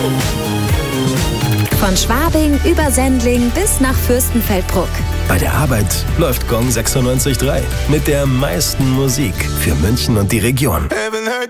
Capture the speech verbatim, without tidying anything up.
Von Schwabing über Sendling bis nach Fürstenfeldbruck. Bei der Arbeit läuft Gong sechsundneunzig Komma drei mit der meisten Musik für München und die Region.